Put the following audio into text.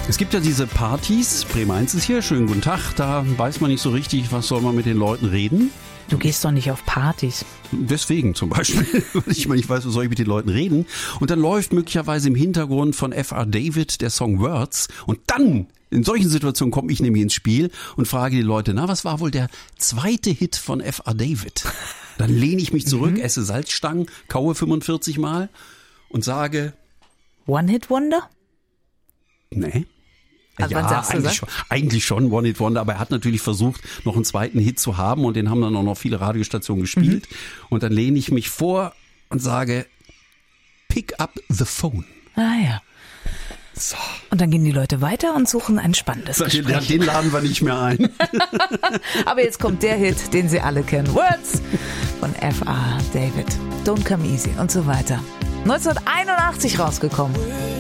Es gibt ja diese Partys, Bremen 1 ist hier, schönen guten Tag, da weiß man nicht so richtig, was soll man mit den Leuten reden. Du gehst doch nicht auf Partys. Deswegen zum Beispiel, weil ich mal nicht weiß, was soll ich mit den Leuten reden. Und dann läuft möglicherweise im Hintergrund von F.R. David der Song Words. Und dann, in solchen Situationen komme ich nämlich ins Spiel und frage die Leute, na, was war wohl der zweite Hit von F.R. David? Dann lehne ich mich zurück, esse Salzstangen, kaue 45 Mal und sage... One-Hit-Wonder? Nee. Also wann sagst du das? Eigentlich schon One-Hit-Wonder, aber er hat natürlich versucht, noch einen zweiten Hit zu haben und den haben dann auch noch viele Radiostationen gespielt. Und dann lehne ich mich vor und sage, pick up the phone. Ah ja. So. Und dann gehen die Leute weiter und suchen ein spannendes Gespräch. Den laden wir nicht mehr ein. Aber jetzt kommt der Hit, den Sie alle kennen. Words von F.R. David. Don't Come Easy und so weiter. 1981 rausgekommen.